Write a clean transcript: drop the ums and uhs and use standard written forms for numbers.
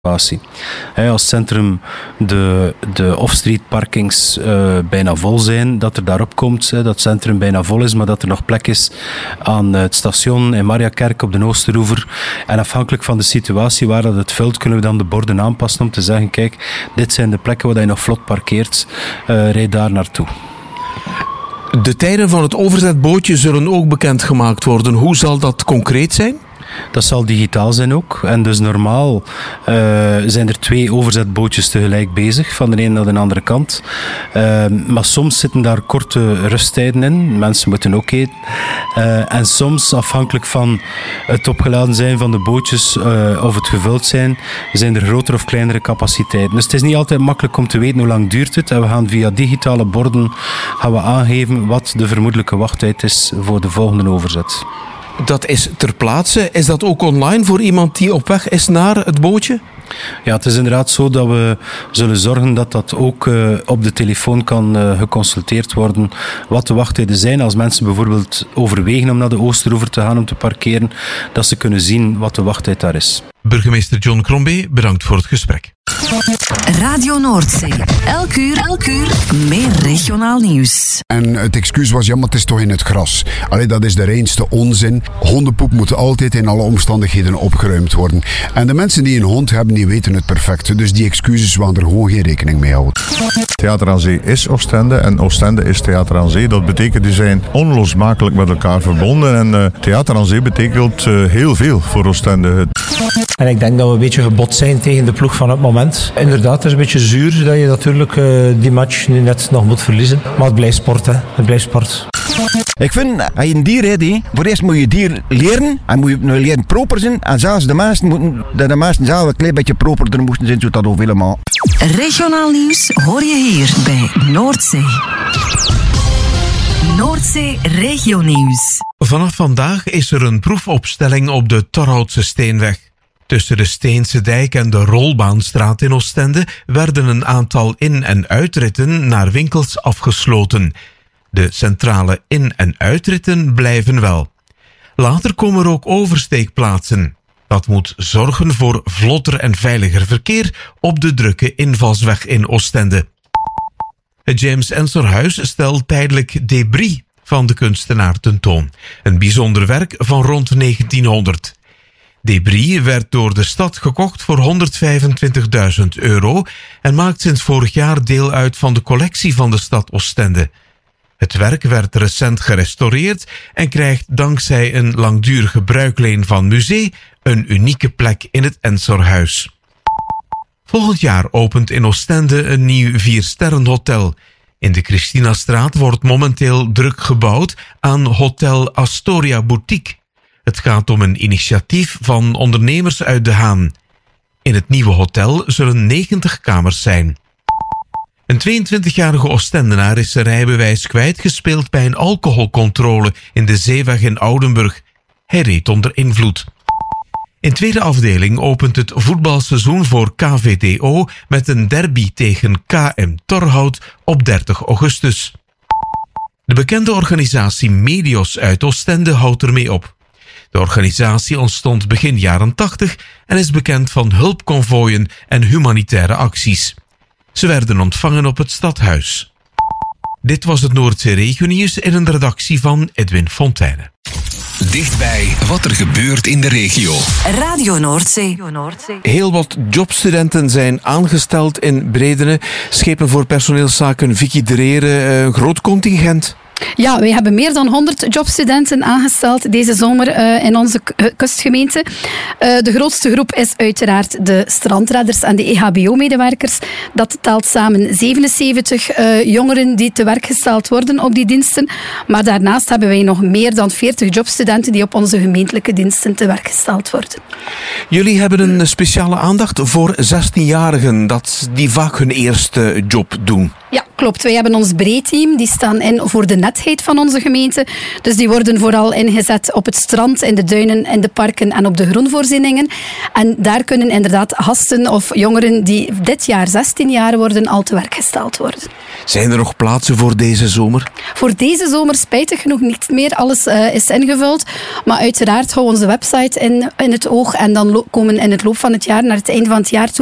Als centrum de off-street parkings bijna vol zijn, dat er daarop komt, dat het centrum bijna vol is, maar dat er nog plek is aan het station in Mariakerk op de Oosteroever. En afhankelijk van de situatie waar dat het vult, kunnen we dan de borden aanpassen om te zeggen, kijk, dit zijn de plekken waar je nog vlot parkeert, rijd daar naartoe. De tijden van het overzetbootje zullen ook bekendgemaakt worden. Hoe zal dat concreet zijn? Dat zal digitaal zijn ook. En dus normaal zijn er 2 overzetbootjes tegelijk bezig, van de ene naar de andere kant. Maar soms zitten daar korte rusttijden in. Mensen moeten ook eten. En soms, afhankelijk van het opgeladen zijn van de bootjes of het gevuld zijn er grotere of kleinere capaciteiten. Dus het is niet altijd makkelijk om te weten hoe lang duurt het. En we gaan via digitale borden aangeven wat de vermoedelijke wachttijd is voor de volgende overzet. Dat is ter plaatse. Is dat ook online voor iemand die op weg is naar het bootje? Ja, het is inderdaad zo dat we zullen zorgen dat dat ook op de telefoon kan geconsulteerd worden. Wat de wachttijden zijn. Als mensen bijvoorbeeld overwegen om naar de Oosteroever te gaan om te parkeren, dat ze kunnen zien wat de wachttijd daar is. Burgemeester John Crombie, bedankt voor het gesprek. Radio Noordzee. Elk uur meer regionaal nieuws. En het excuus was, ja, maar het is toch in het gras. Allee, dat is de reinste onzin. Hondenpoep moet altijd in alle omstandigheden opgeruimd worden. En de mensen die een hond hebben, die weten het perfect. Dus die excuses waren er gewoon geen rekening mee houden. Theater aan Zee is Oostende en Oostende is Theater aan Zee. Dat betekent, die zijn onlosmakelijk met elkaar verbonden. En Theater aan Zee betekent heel veel voor Oostende. En ik denk dat we een beetje gebot zijn tegen de ploeg van het moment. Inderdaad, het is een beetje zuur dat je natuurlijk die match nu net nog moet verliezen. Maar het blijft sport, hè. Het blijft sport. Ik vind, als je een dier hebt, voor eerst moet je dier leren. En moet je leren proper zijn. En zelfs de mensen zelf een klein beetje properder moesten zijn, zodat ook helemaal. Regionaal nieuws hoor je hier bij Noordzee. Noordzee Regionieuws. Vanaf vandaag is er een proefopstelling op de Torhoutse Steenweg. Tussen de Steense Dijk en de Rolbaanstraat in Oostende werden een aantal in- en uitritten naar winkels afgesloten. De centrale in- en uitritten blijven wel. Later komen er ook oversteekplaatsen. Dat moet zorgen voor vlotter en veiliger verkeer op de drukke invalsweg in Oostende. Het James Ensor-huis stelt tijdelijk debris van de kunstenaar tentoon. Een bijzonder werk van rond 1900. Debris werd door de stad gekocht voor €125.000 en maakt sinds vorig jaar deel uit van de collectie van de stad Oostende. Het werk werd recent gerestaureerd en krijgt dankzij een langdurige bruikleen van Musée een unieke plek in het Ensor-huis. Volgend jaar opent in Oostende een nieuw 4-sterrenhotel. In de Christinastraat wordt momenteel druk gebouwd aan Hotel Astoria Boutique. Het gaat om een initiatief van ondernemers uit De Haan. In het nieuwe hotel zullen 90 kamers zijn. Een 22-jarige Oostendenaar is zijn rijbewijs kwijtgespeeld bij een alcoholcontrole in de Zeeweg in Oudenburg. Hij reed onder invloed. In tweede afdeling opent het voetbalseizoen voor KVDO met een derby tegen KM Torhout op 30 augustus. De bekende organisatie Medios uit Oostende houdt ermee op. De organisatie ontstond begin jaren 80 en is bekend van hulpconvooien en humanitaire acties. Ze werden ontvangen op het stadhuis. Dit was het Noordzee Regionieuws in een redactie van Edwin Fontijne. Dichtbij wat er gebeurt in de regio. Radio Noordzee. Heel wat jobstudenten zijn aangesteld in Bredene. Schepen voor personeelszaken Vicky Drere, een groot contingent. Ja, wij hebben meer dan 100 jobstudenten aangesteld deze zomer in onze kustgemeente. De grootste groep is uiteraard de strandredders en de EHBO-medewerkers. Dat telt samen 77 jongeren die te werk gesteld worden op die diensten. Maar daarnaast hebben wij nog meer dan 40 jobstudenten die op onze gemeentelijke diensten te werk gesteld worden. Jullie hebben een speciale aandacht voor 16-jarigen die vaak hun eerste job doen. Ja, klopt. Wij hebben ons breedteam. Die staan in voor de inzetheid van onze gemeente. Dus die worden vooral ingezet op het strand, in de duinen, in de parken en op de groenvoorzieningen. En daar kunnen inderdaad gasten of jongeren die dit jaar 16 jaar worden al te werk gesteld worden. Zijn er nog plaatsen voor deze zomer? Voor deze zomer spijtig genoeg niet meer. Alles is ingevuld. Maar uiteraard houden we onze website in het oog. En dan komen in het loop van het jaar, naar het einde van het jaar toe,